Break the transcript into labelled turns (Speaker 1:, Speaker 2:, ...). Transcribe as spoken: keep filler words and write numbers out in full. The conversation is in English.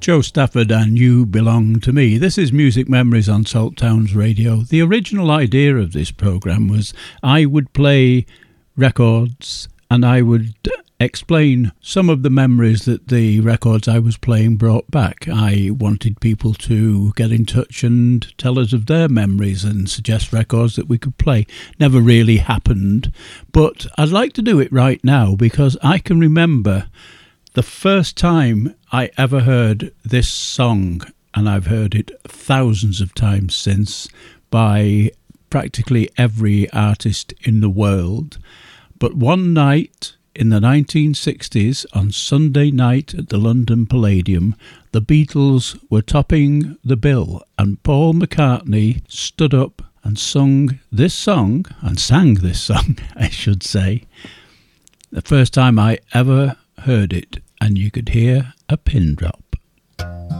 Speaker 1: Joe Stafford and You Belong to Me. This is Music Memories on Salt Towns Radio. The original idea of this programme was I would play records and I would explain some of the memories that the records I was playing brought back. I wanted people to get in touch and tell us of their memories and suggest records that we could play. Never really happened, but I'd like to do it right now because I can remember the first time I ever heard this song, and I've heard it thousands of times since by practically every artist in the world. But one night in the nineteen sixties, on Sunday night at the London Palladium, the Beatles were topping the bill, and Paul McCartney stood up and sung this song, and sang this song, I should say. The first time I ever heard it, and you could hear a pin drop.